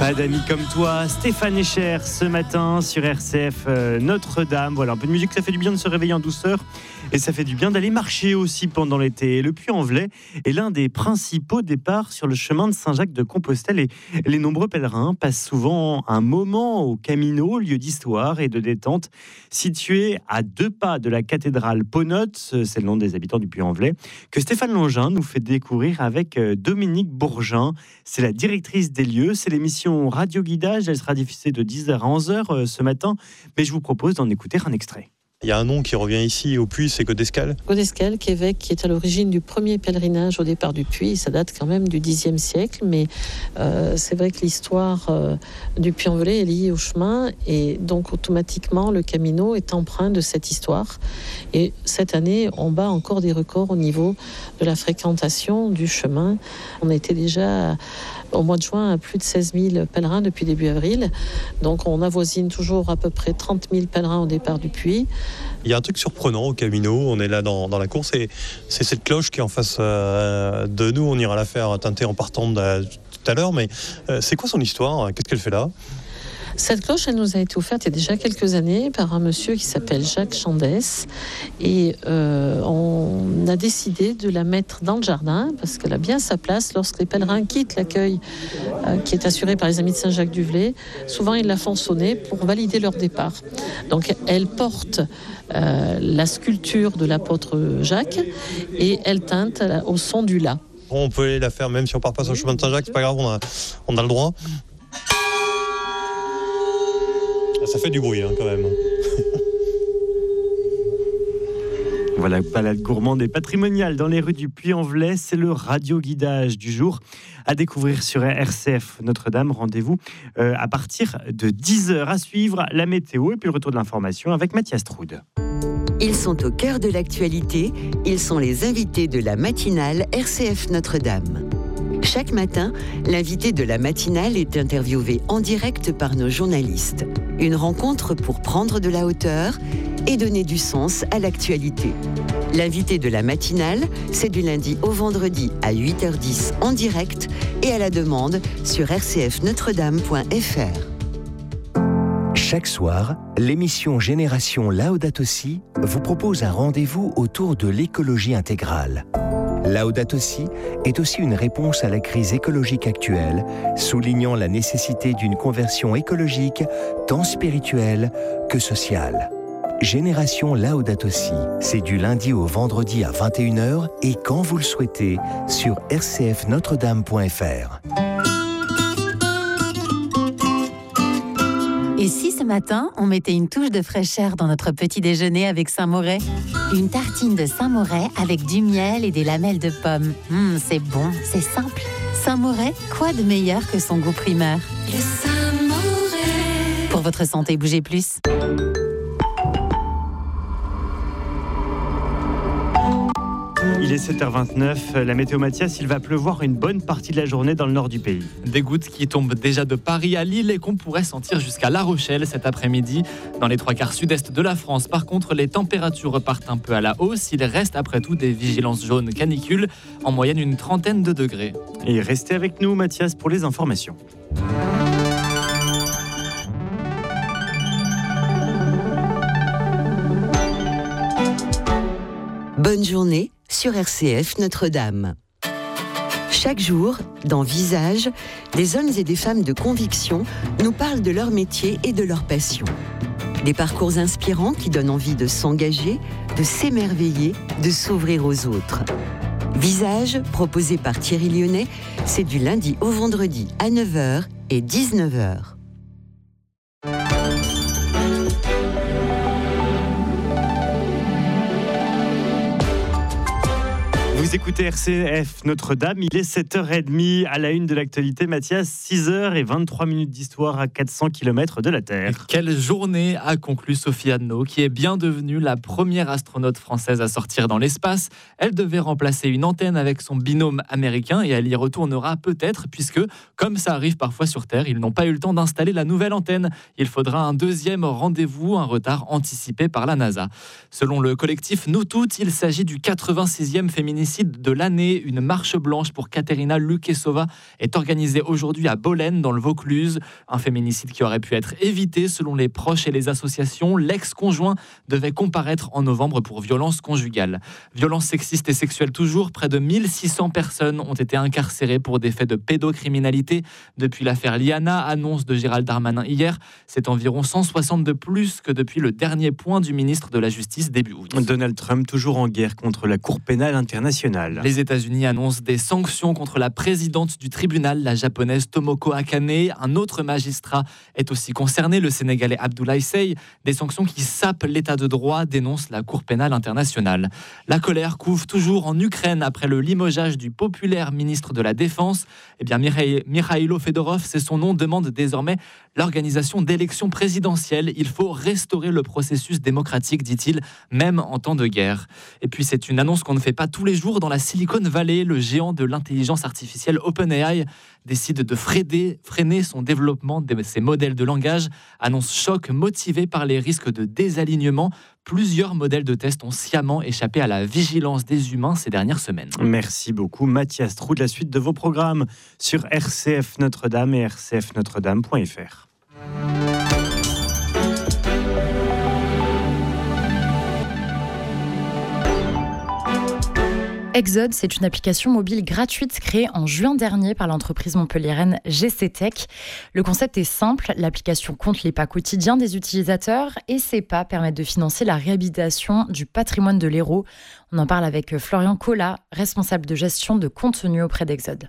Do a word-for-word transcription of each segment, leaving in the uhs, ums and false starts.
Pas d'amis comme toi, Stéphane Echer ce matin sur R C F euh, Notre-Dame. Voilà, un peu de musique, ça fait du bien de se réveiller en douceur et ça fait du bien d'aller marcher aussi pendant l'été. Le Puy-en-Velay est l'un des principaux départs sur le chemin de Saint-Jacques-de-Compostelle et les nombreux pèlerins passent souvent un moment au Camino, lieu d'histoire et de détente situé à deux pas de la cathédrale Pau-Note, c'est le nom des habitants du Puy-en-Velay, que Stéphane Longin nous fait découvrir avec Dominique Bourgin. C'est la directrice des lieux, c'est l'émission Radio Guidage, elle sera diffusée de dix heures à onze heures ce matin, mais je vous propose d'en écouter un extrait. Il y a un nom qui revient ici au Puy, c'est Godescal. Godescal, évêque qui est à l'origine du premier pèlerinage au départ du Puy. Ça date quand même du dixième siècle, mais euh, c'est vrai que l'histoire euh, du Puy-en-Velay est liée au chemin et donc automatiquement le Camino est empreint de cette histoire. Et cette année, on bat encore des records au niveau de la fréquentation du chemin. On était déjà au mois de juin à plus de seize mille pèlerins depuis début avril. Donc on avoisine toujours à peu près trente mille pèlerins au départ du Puy. Il y a un truc surprenant au Camino, on est là dans, dans la course et c'est cette cloche qui est en face euh, de nous, on ira la faire teinter en partant de, tout à l'heure, mais euh, c'est quoi son histoire ? Qu'est-ce qu'elle fait là ? Cette cloche, elle nous a été offerte il y a déjà quelques années par un monsieur qui s'appelle Jacques Chandès et euh, on a décidé de la mettre dans le jardin parce qu'elle a bien sa place lorsque les pèlerins quittent l'accueil euh, qui est assuré par les Amis de Saint-Jacques-du-Velay. Souvent, ils la font sonner pour valider leur départ. Donc, elle porte euh, la sculpture de l'apôtre Jacques et elle teinte au son du la. On peut aller la faire même si on part pas sur le chemin de Saint-Jacques, c'est pas grave, on a, on a le droit. Ça fait du bruit hein, quand même. Voilà, balade gourmande et patrimoniale dans les rues du Puy-en-Velay, c'est le radio-guidage du jour à découvrir sur R C F Notre-Dame. Rendez-vous euh, à partir de dix heures à suivre la météo et puis le retour de l'information avec Mathias Troude. Ils sont au cœur de l'actualité, ils sont les invités de la matinale R C F Notre-Dame. Chaque matin, l'invité de la matinale est interviewé en direct par nos journalistes. Une rencontre pour prendre de la hauteur et donner du sens à l'actualité. L'invité de la matinale, c'est du lundi au vendredi à huit heures dix en direct et à la demande sur r c f notre dame point f r. Chaque soir, l'émission Génération Laudato Si vous propose un rendez-vous autour de l'écologie intégrale. Laudato Si est aussi une réponse à la crise écologique actuelle, soulignant la nécessité d'une conversion écologique tant spirituelle que sociale. Génération Laudato Si, c'est du lundi au vendredi à vingt et une heures et quand vous le souhaitez sur r c f notre dame point f r. Et si ce matin, on mettait une touche de fraîcheur dans notre petit déjeuner avec Saint-Moret ? Une tartine de Saint-Moret avec du miel et des lamelles de pommes. Mmh, c'est bon, c'est simple. Saint-Moret, quoi de meilleur que son goût primeur ? Le Saint-Moret. Pour votre santé, bougez plus. Il est sept heures vingt-neuf, la météo Mathias, il va pleuvoir une bonne partie de la journée dans le nord du pays. Des gouttes qui tombent déjà de Paris à Lille et qu'on pourrait sentir jusqu'à La Rochelle cet après-midi. Dans les trois quarts sud-est de la France, par contre, les températures repartent un peu à la hausse. Il reste après tout des vigilances jaunes canicules, en moyenne une trentaine de degrés. Et restez avec nous Mathias pour les informations. Bonne journée sur R C F Notre-Dame. Chaque jour, dans Visage, des hommes et des femmes de conviction nous parlent de leur métier et de leur passion. Des parcours inspirants qui donnent envie de s'engager, de s'émerveiller, de s'ouvrir aux autres. Visage, proposé par Thierry Lyonnais, c'est du lundi au vendredi à neuf heures et dix-neuf heures. Vous écoutez R C F Notre-Dame, il est sept heures trente à la une de l'actualité. Mathias, six heures vingt-trois minutes d'histoire à quatre cents kilomètres de la Terre. Et quelle journée a conclu Sophie Adno, qui est bien devenue la première astronaute française à sortir dans l'espace. Elle devait remplacer une antenne avec son binôme américain et elle y retournera peut-être, puisque, comme ça arrive parfois sur Terre, ils n'ont pas eu le temps d'installer la nouvelle antenne. Il faudra un deuxième rendez-vous, un retard anticipé par la NASA. Selon le collectif Nous Toutes, il s'agit du quatre-vingt-sixième féminicide féminicide de l'année. Une marche blanche pour Katerina Lukesova est organisée aujourd'hui à Bolène, dans le Vaucluse. Un féminicide qui aurait pu être évité selon les proches et les associations. L'ex-conjoint devait comparaître en novembre pour violence conjugale. Violence sexiste et sexuelle toujours. Près de mille six cents personnes ont été incarcérées pour des faits de pédocriminalité depuis l'affaire Liana, annonce de Gérald Darmanin hier. C'est environ cent soixante de plus que depuis le dernier point du ministre de la Justice début août. Donald Trump toujours en guerre contre la Cour pénale internationale. Les États-Unis annoncent des sanctions contre la présidente du tribunal, la japonaise Tomoko Akane. Un autre magistrat est aussi concerné, le Sénégalais Abdoulaye Seye. Des sanctions qui sapent l'état de droit, dénonce la Cour pénale internationale. La colère couve toujours en Ukraine après le limogeage du populaire ministre de la Défense. Eh bien, Mikhailo Fedorov, c'est son nom, demande désormais l'organisation d'élections présidentielles. Il faut restaurer le processus démocratique, dit-il, même en temps de guerre. Et puis, c'est une annonce qu'on ne fait pas tous les jours dans la Silicon Valley. Le géant de l'intelligence artificielle OpenAI décide de freiner, freiner son développement de ses modèles de langage. Annonce choc motivé par les risques de désalignement. Plusieurs modèles de test ont sciemment échappé à la vigilance des humains ces dernières semaines. Merci beaucoup Mathias Trou de la suite de vos programmes sur R C F Notre-Dame et r c f notre dame point f r. Exode, c'est une application mobile gratuite créée en juin dernier par l'entreprise montpelliéraine G C Tech. Le concept est simple, l'application compte les pas quotidiens des utilisateurs et ces pas permettent de financer la réhabilitation du patrimoine de l'Hérault. On en parle avec Florian Collat, responsable de gestion de contenu auprès d'Exode.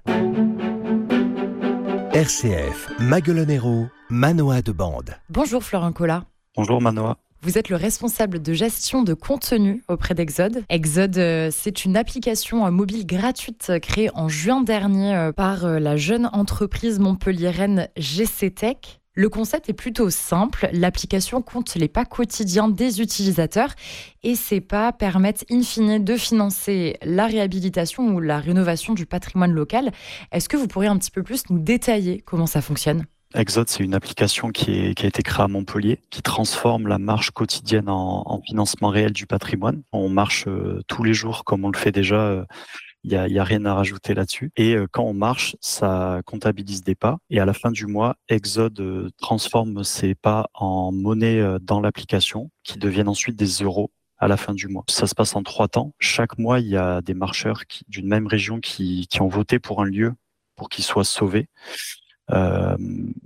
R C F, Maguelone-Hérault, Manoa de Bande. Bonjour Florian Collat. Bonjour Manoa. Vous êtes le responsable de gestion de contenu auprès d'Exode. Exode, c'est une application mobile gratuite créée en juin dernier par la jeune entreprise montpelliéraine G C Tech. Le concept est plutôt simple. L'application compte les pas quotidiens des utilisateurs et ces pas permettent in fine de financer la réhabilitation ou la rénovation du patrimoine local. Est-ce que vous pourriez un petit peu plus nous détailler comment ça fonctionne ? Exode, c'est une application qui, est, qui a été créée à Montpellier, qui transforme la marche quotidienne en, en financement réel du patrimoine. On marche euh, tous les jours comme on le fait déjà, il n'y a, y a rien à rajouter là-dessus. Et euh, quand on marche, ça comptabilise des pas. Et à la fin du mois, Exode euh, transforme ces pas en monnaie euh, dans l'application, qui deviennent ensuite des euros à la fin du mois. Ça se passe en trois temps. Chaque mois, il y a des marcheurs qui, d'une même région qui, qui ont voté pour un lieu pour qu'il soit sauvé. Euh,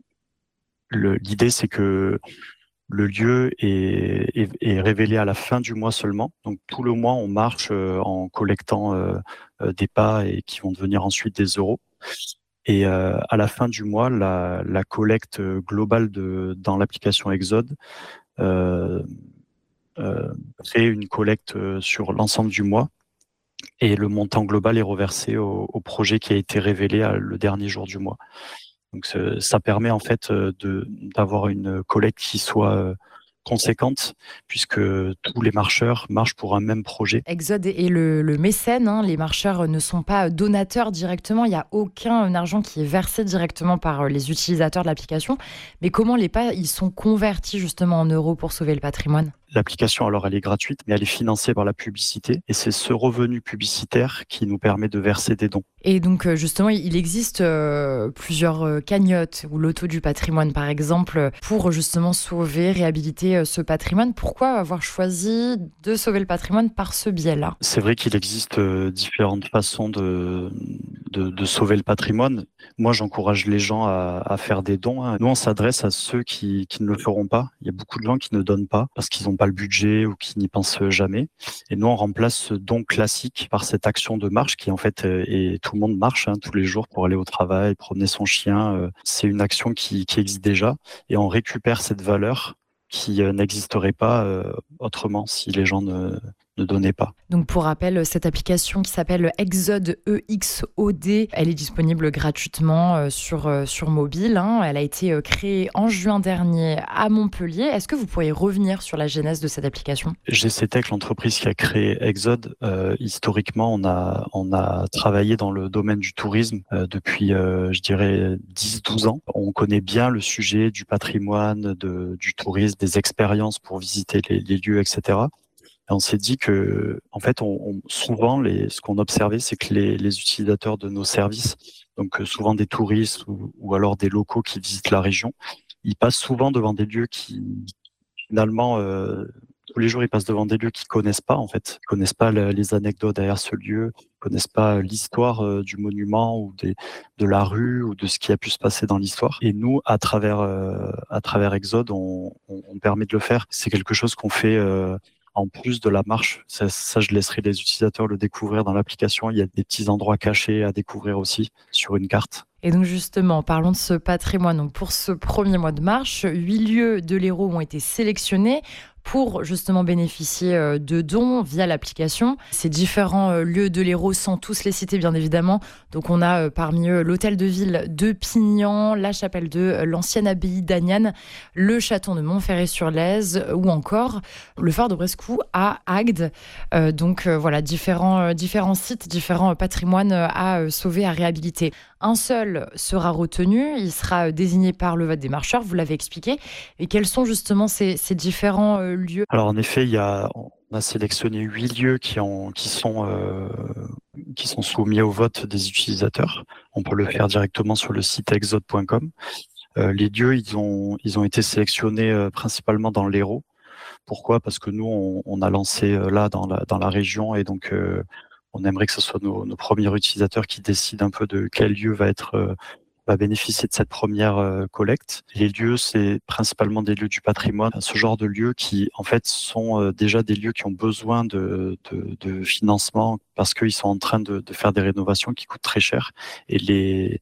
le, l'idée, c'est que le lieu est, est, est révélé à la fin du mois seulement. Donc tout le mois, on marche euh, en collectant euh, euh, des pas et qui vont devenir ensuite des euros. Et euh, à la fin du mois, la, la collecte globale de, dans l'application Exode euh, euh, fait une collecte sur l'ensemble du mois. Et le montant global est reversé au, au projet qui a été révélé à, le dernier jour du mois. Donc ça permet en fait de d'avoir une collecte qui soit conséquente, puisque tous les marcheurs marchent pour un même projet. Exode est le, le mécène, hein. Les marcheurs ne sont pas donateurs directement, il n'y a aucun argent qui est versé directement par les utilisateurs de l'application. Mais comment les pas ils sont convertis justement en euros pour sauver le patrimoine ? L'application, alors, elle est gratuite, mais elle est financée par la publicité. Et c'est ce revenu publicitaire qui nous permet de verser des dons. Et donc, justement, il existe euh, plusieurs cagnottes ou lotos du patrimoine, par exemple, pour justement sauver, réhabiliter ce patrimoine. Pourquoi avoir choisi de sauver le patrimoine par ce biais-là ? C'est vrai qu'il existe différentes façons de, de, de sauver le patrimoine. Moi, j'encourage les gens à, à faire des dons. Nous, on s'adresse à ceux qui, qui ne le feront pas. Il y a beaucoup de gens qui ne donnent pas parce qu'ils n'ont pas le budget ou qui n'y pensent jamais. Et nous, on remplace ce don classique par cette action de marche qui, en fait, est, tout le monde marche hein, tous les jours pour aller au travail, promener son chien. C'est une action qui, qui existe déjà et on récupère cette valeur qui n'existerait pas euh, autrement si les gens ne, ne donnaient pas. Donc pour rappel, cette application qui s'appelle Exode E X O D, elle est disponible gratuitement euh, sur, euh, sur mobile. Hein. Elle a été euh, créée en juin dernier à Montpellier. Est-ce que vous pourriez revenir sur la genèse de cette application ? G C Tech, l'entreprise qui a créé Exode, euh, historiquement, on a, on a travaillé dans le domaine du tourisme euh, depuis, euh, je dirais, dix douze ans. On connaît bien le sujet du patrimoine, de, du tourisme, des expériences pour visiter les, les lieux, et cetera. Et on s'est dit que, en fait, on, on, souvent, les, ce qu'on observait, c'est que les, les utilisateurs de nos services, donc euh, souvent des touristes ou, ou alors des locaux qui visitent la région, ils passent souvent devant des lieux qui, finalement, euh, tous les jours, ils passent devant des lieux qu'ils connaissent pas, en fait. Ils connaissent pas le, les anecdotes derrière ce lieu, ils connaissent pas l'histoire euh, du monument ou des, de la rue ou de ce qui a pu se passer dans l'histoire. Et nous, à travers, euh, à travers Exode, on, on, on permet de le faire. C'est quelque chose qu'on fait euh, en plus de la marche. Ça, ça, je laisserai les utilisateurs le découvrir dans l'application. Il y a des petits endroits cachés à découvrir aussi sur une carte. Et donc justement, parlons de ce patrimoine. Donc pour ce premier mois de marche, huit lieux de l'Hérault ont été sélectionnés pour justement bénéficier de dons via l'application. Ces différents lieux de l'Hérault, sans tous les citer bien évidemment. Donc on a parmi eux l'hôtel de ville de Pignan, la chapelle de l'ancienne abbaye d'Agnan, le château de Montferré-sur-Lèze ou encore le phare de Brescou à Agde. Euh, donc euh, voilà, différents, différents sites, différents patrimoines à sauver, à réhabiliter. Un seul sera retenu, il sera désigné par le vote des marcheurs, vous l'avez expliqué. Et quels sont justement ces, ces différents euh, lieux ? Alors en effet, il y a, on a sélectionné huit lieux qui, ont, qui, sont, euh, qui sont soumis au vote des utilisateurs. On peut le faire directement sur le site exode point com. Euh, les lieux, ils ont, ils ont été sélectionnés euh, principalement dans l'Hérault. Pourquoi ? Parce que nous, on, on a lancé euh, là dans la, dans la région et donc... Euh, on aimerait que ce soit nos, nos premiers utilisateurs qui décident un peu de quel lieu va être euh, va bénéficier de cette première euh, collecte. Les lieux, c'est principalement des lieux du patrimoine, ce genre de lieux qui, en fait, sont euh, déjà des lieux qui ont besoin de, de, de financement parce qu'ils sont en train de, de faire des rénovations qui coûtent très cher. Et les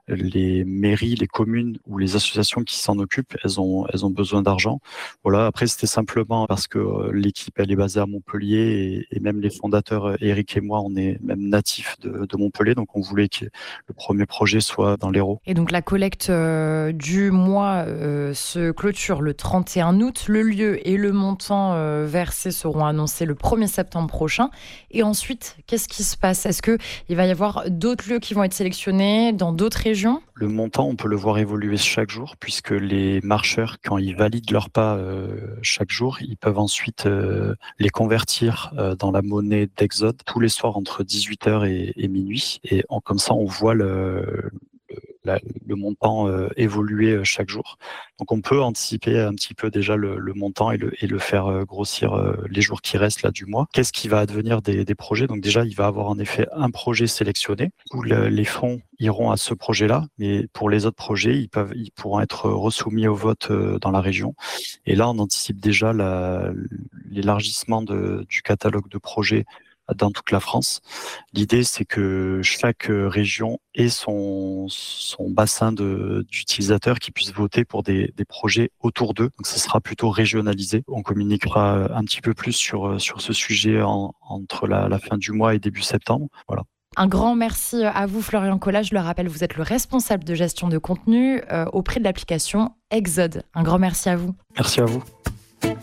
les mairies, les communes ou les associations qui s'en occupent, elles ont, elles ont besoin d'argent. Voilà. Après, c'était simplement parce que euh, l'équipe, elle est basée à Montpellier et, et même les fondateurs, Eric et moi, on est même natifs de, de Montpellier, donc on voulait que le premier projet soit dans l'Hérault. Et donc la collecte euh, du mois euh, se clôture le trente et un août. Le lieu et le montant euh, versé seront annoncés le premier septembre prochain. Et ensuite, qu'est-ce qui se passe ? Est-ce qu'il va y avoir d'autres lieux qui vont être sélectionnés dans d'autres régions ? Le montant, on peut le voir évoluer chaque jour, puisque les marcheurs, quand ils valident leur pas euh, chaque jour, ils peuvent ensuite euh, les convertir euh, dans la monnaie d'Exode tous les soirs entre dix-huit heures et, et minuit. Et en, comme ça, on voit le, le, la, le montant euh, évoluer chaque jour. Donc on peut anticiper un petit peu déjà le, le montant et le, et le faire euh, grossir euh, les jours qui restent là du mois. Qu'est-ce qui va advenir des, des projets ? Donc déjà, il va avoir en effet un projet sélectionné où le, les fonds iront à ce projet-là, mais pour les autres projets, ils peuvent, ils pourront être resoumis au vote euh, dans la région. Et là, on anticipe déjà la, l'élargissement de, du catalogue de projets dans toute la France. L'idée, c'est que chaque région ait son, son bassin de, d'utilisateurs qui puissent voter pour des, des projets autour d'eux. Donc, ça sera plutôt régionalisé. On communiquera un petit peu plus sur, sur ce sujet en, entre la, la fin du mois et début septembre. Voilà. Un grand merci à vous, Florian Collat. Je le rappelle, vous êtes le responsable de gestion de contenu euh, auprès de l'application Exode. Un grand merci à vous. Merci à vous.